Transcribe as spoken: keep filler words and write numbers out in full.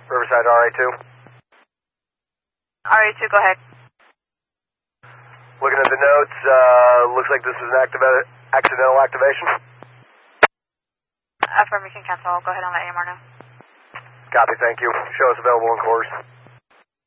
Riverside R A two. R A two, go ahead. Looking at the notes, uh, looks like this is an activa accidental activation. Affirm, you can cancel. I'll go ahead and let A M R know. Copy, thank you. Show us available in course.